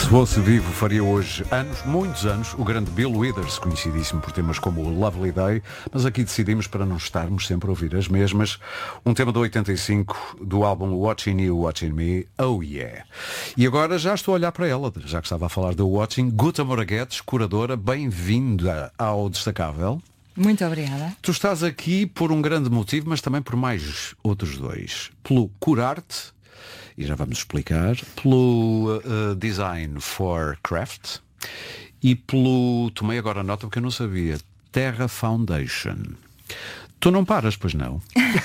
fosse vivo, faria hoje anos, muitos anos, o grande Bill Withers, conhecidíssimo por temas como o Lovely Day, mas aqui decidimos para não estarmos sempre a ouvir as mesmas. Um tema do 85 do álbum Watching You, Watching Me, oh yeah. E agora já estou a olhar para ela, já que estava a falar do Watching. Guta Moraguetes, curadora, bem-vinda ao Destacável. Muito obrigada. Tu estás aqui por um grande motivo, mas também por mais outros dois. Pelo Curarte, e já vamos explicar, pelo Design for Craft e pelo, tomei agora nota porque eu não sabia, Terra Foundation. Tu não paras, pois não?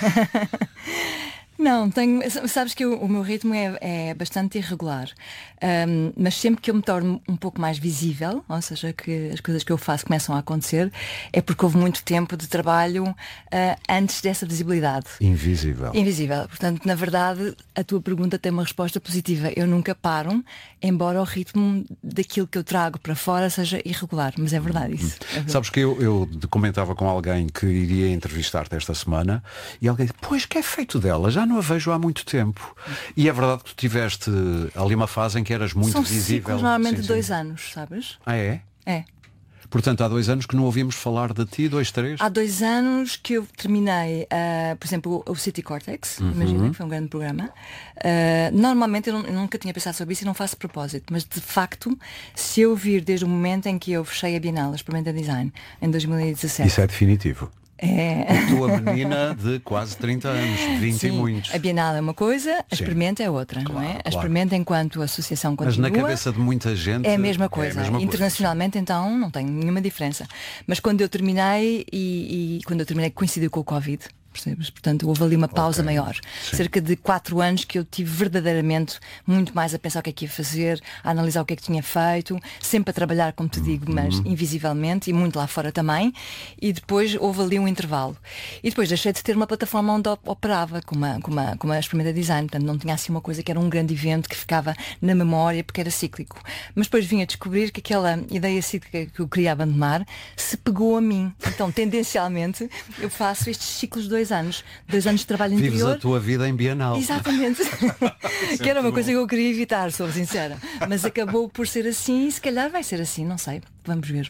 Não, sabes que o meu ritmo é bastante irregular, mas sempre que eu me torno um pouco mais visível, ou seja, que as coisas que eu faço começam a acontecer, é porque houve muito tempo de trabalho antes dessa visibilidade. Invisível. Portanto, na verdade, a tua pergunta tem uma resposta positiva. Eu nunca paro, embora o ritmo daquilo que eu trago para fora seja irregular, mas é verdade isso. É verdade. Sabes que eu comentava com alguém que iria entrevistar-te esta semana e alguém disse, pois que é feito dela, já não a vejo há muito tempo. E é verdade que tu tiveste ali uma fase em que eras muito São visível. ciclos, normalmente 2 anos, sabes? Ah, é? É. Portanto, há 2 anos que não ouvimos falar de ti, 2, 3? Há 2 anos que eu terminei, por exemplo, o City Cortex, imagina que foi um grande programa. Normalmente eu nunca tinha pensado sobre isso e não faço propósito, mas de facto, se eu vir desde o momento em que eu fechei a Bienal, a Experimenta Design, em 2017. Isso é definitivo. É. A tua menina de quase 30 anos, 20 Sim, e muitos. A Bienal é uma coisa, a Experimenta é outra, Claro, não é? A claro. Experimenta enquanto associação continua. Mas na cabeça de muita gente é a mesma coisa. Internacionalmente, então, não tem nenhuma diferença. Mas quando eu terminei e quando eu terminei coincidiu com o Covid. Percebes? Portanto, houve ali uma pausa maior. Sim. Cerca de 4 anos que eu tive verdadeiramente muito mais a pensar o que é que ia fazer, a analisar o que é que tinha feito, sempre a trabalhar, como te digo, mas invisivelmente e muito lá fora também. E depois houve ali um intervalo. E depois deixei de ter uma plataforma onde operava com uma Experimenta Design. Portanto, não tinha assim uma coisa que era um grande evento que ficava na memória porque era cíclico. Mas depois vim a descobrir que aquela ideia cíclica que eu queria abandonar se pegou a mim. Então, tendencialmente, eu faço estes ciclos de 2 anos de trabalho Vives interior. a tua vida em Bienal. Exatamente. Que era uma coisa que eu queria evitar, sou sincera. Mas acabou por ser assim e se calhar vai ser assim, não sei. Vamos ver.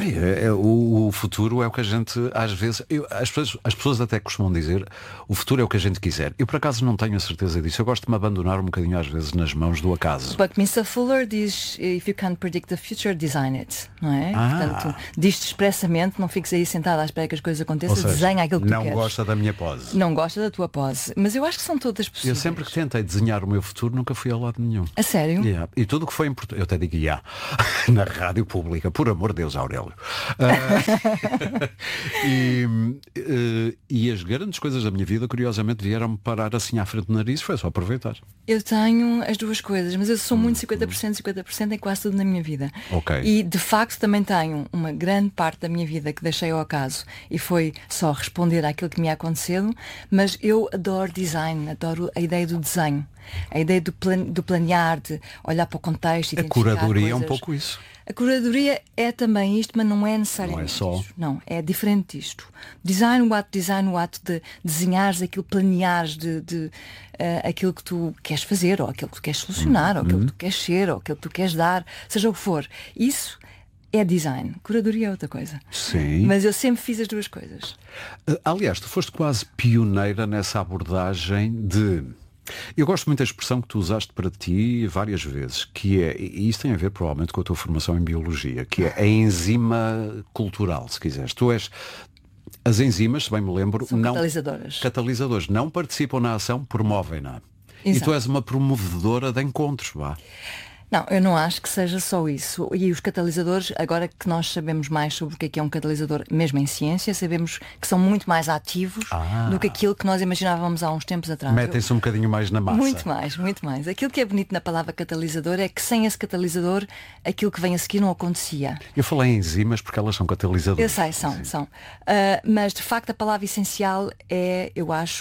O futuro é o que a gente, às vezes, as pessoas até costumam dizer, o futuro é o que a gente quiser. Eu por acaso não tenho a certeza disso. Eu gosto de me abandonar um bocadinho às vezes nas mãos do acaso. Buckminster Fuller diz, if you can't predict the future, design it. Não é? Portanto, diz-te expressamente, não fiques aí sentado à espera que as coisas aconteçam, desenha aquilo que tu queres. Não gosta da minha pose. Não gosta da tua pose. Mas eu acho que são todas possíveis. Eu sempre que tentei desenhar o meu futuro nunca fui a lado nenhum. A sério? Yeah. E tudo o que foi importante, eu até digo na rádio pública, por amor de Deus, Aurélio. E as grandes coisas da minha vida, curiosamente, vieram-me parar assim à frente do nariz, foi só aproveitar. Eu tenho as duas coisas, mas eu sou muito 50% em quase tudo na minha vida. Ok. E de facto também tenho uma grande parte da minha vida que deixei ao acaso e foi só responder àquilo que me ia acontecendo, mas eu adoro design, adoro a ideia do desenho, a ideia do planear, de olhar para o contexto e A curadoria é um pouco isso. A curadoria é também isto, mas não é necessariamente Não é só. isto. Não, é diferente disto. Design, o ato de desenhares aquilo, planeares aquilo que tu queres fazer, ou aquilo que tu queres solucionar, ou aquilo que tu queres ser, ou aquilo que tu queres dar, seja o que for. Isso é design. Curadoria é outra coisa. Sim. Mas eu sempre fiz as duas coisas. Aliás, tu foste quase pioneira nessa abordagem de... Eu gosto muito da expressão que tu usaste para ti várias vezes, que é, e isso tem a ver provavelmente com a tua formação em biologia, que é a enzima cultural, se quiseres. As enzimas, se bem me lembro, São não catalisadores, não participam na ação, promovem-na. E tu és uma promovedora de encontros, vá. Não, eu não acho que seja só isso. E os catalisadores, agora que nós sabemos mais sobre o que é um catalisador, mesmo em ciência, sabemos que são muito mais ativos do que aquilo que nós imaginávamos há uns tempos atrás. Metem-se um bocadinho mais na massa. Muito mais. Aquilo que é bonito na palavra catalisador é que sem esse catalisador, aquilo que vem a seguir não acontecia. Eu falei em enzimas porque elas são catalisadores. Eu sei, são. Mas de facto a palavra essencial é, eu acho,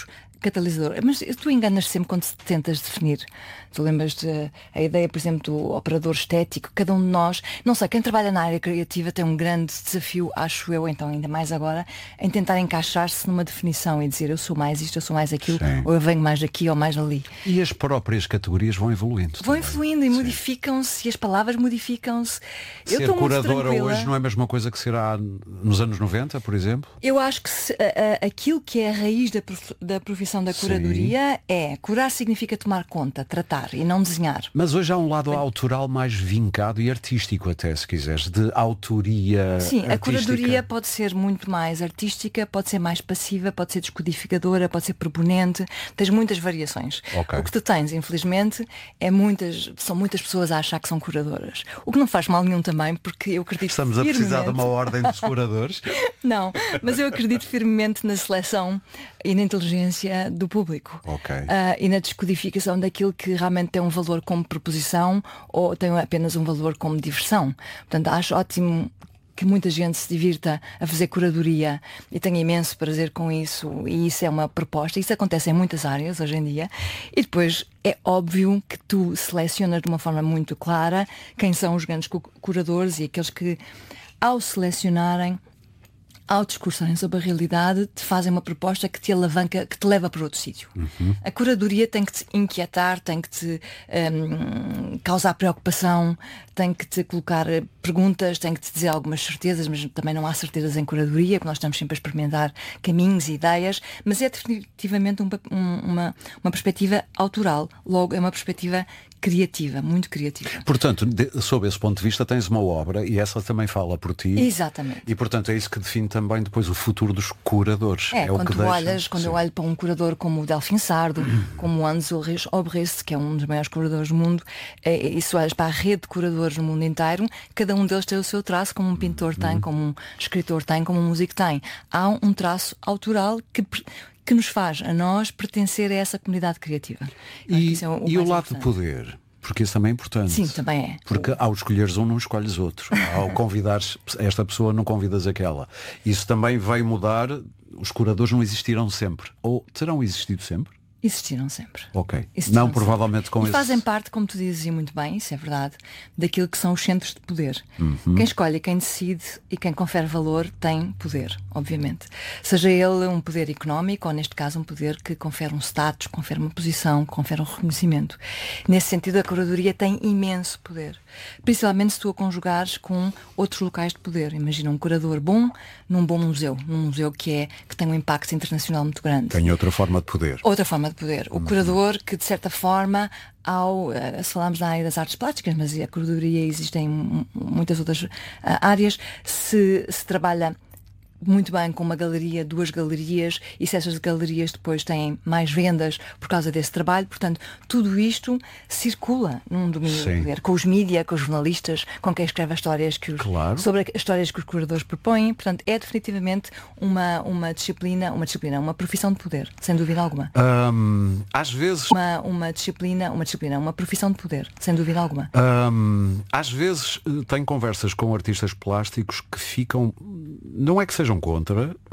catalisador. Mas tu enganas sempre quando te tentas definir. Tu lembras-te a ideia, por exemplo, do operador estético. Cada um de nós, não sei, quem trabalha na área criativa tem um grande desafio, acho eu, então ainda mais agora, em tentar encaixar-se numa definição e dizer eu sou mais isto, eu sou mais aquilo, Sim. ou eu venho mais daqui ou mais ali. E as próprias categorias vão evoluindo. Vão também. evoluindo e Sim. modificam-se, e as palavras modificam-se. Eu Ser estou muito curadora tranquila. hoje não é a mesma coisa que será nos anos 90, por exemplo? Eu acho que aquilo que é a raiz da profissão da curadoria é curar significa tomar conta, tratar e não desenhar. Mas hoje há um lado autoral mais vincado e artístico até, se quiseres, de autoria Sim, artística. a curadoria pode ser muito mais artística, pode ser mais passiva, pode ser descodificadora, pode ser proponente, tens muitas variações. Ok. O que tu tens, infelizmente, são muitas pessoas a achar que são curadoras. O que não faz mal nenhum também, porque eu acredito Estamos a precisar de firmemente- uma ordem dos curadores. Não, mas eu acredito firmemente na seleção e na inteligência do público. Ok. E na descodificação daquilo que realmente tem um valor como proposição ou tem apenas um valor como diversão. Portanto, acho ótimo que muita gente se divirta a fazer curadoria e tenha imenso prazer com isso, e isso é uma proposta. Isso acontece em muitas áreas hoje em dia. E depois é óbvio que tu selecionas de uma forma muito clara quem são os grandes curadores e aqueles que, ao selecionarem, ao discursarem sobre a realidade, te fazem uma proposta que te alavanca, que te leva para outro sítio. A curadoria tem que te inquietar, tem que te causar preocupação, tem que te colocar perguntas, tem que te dizer algumas certezas, mas também não há certezas em curadoria, porque nós estamos sempre a experimentar caminhos e ideias, mas é definitivamente uma perspectiva autoral, logo é uma perspectiva criativa, muito criativa. Portanto, sob esse ponto de vista, tens uma obra e essa também fala por ti. Exatamente. E, portanto, é isso que define também depois o futuro dos curadores. Quando o que tu deixa. olhas, quando Sim. eu olho para um curador como o Delfim Sardo, como o Hans Ulrich Obrist, que é um dos maiores curadores do mundo, e se olhas para a rede de curadores no mundo inteiro, cada um deles tem o seu traço, como um pintor tem, como um escritor tem, como um músico tem. Há um traço autoral que nos faz a nós pertencer a essa comunidade criativa. E, Isso é o e o mais lado de importante. poder? Porque isso também é importante. Sim, também é. Porque ao escolheres um, não escolhes outro. Ao convidares esta pessoa, não convidas aquela. Isso também vai mudar. Os curadores não existiram sempre. Ou terão existido sempre? Existiram sempre. Ok. Existiram Não sempre. provavelmente com E esse... fazem parte, como tu dizes muito bem, isso é verdade, daquilo que são os centros de poder. Quem escolhe, quem decide e quem confere valor tem poder, obviamente. Seja ele um poder económico ou, neste caso, um poder que confere um status, confere uma posição, confere um reconhecimento. Nesse sentido, a curadoria tem imenso poder. Principalmente se tu a conjugares com outros locais de poder. Imagina um curador bom num bom museu. Num museu que tem um impacto internacional muito grande. Tem outra forma de poder. Outra forma de poder. O curador que, de certa forma, se falarmos na área das artes plásticas, mas a curadoria existe em muitas outras áreas, se trabalha muito bem com uma galeria, duas galerias, e se essas galerias depois têm mais vendas por causa desse trabalho, portanto, tudo isto circula num domínio Sim. do poder, com os mídia, com os jornalistas, com quem escreve as histórias Claro. sobre as histórias que os curadores propõem. Portanto, é definitivamente uma uma profissão de poder, sem dúvida alguma. Às vezes... Uma profissão de poder, sem dúvida alguma. Às vezes tenho conversas com artistas plásticos que ficam, não é que sejam contra,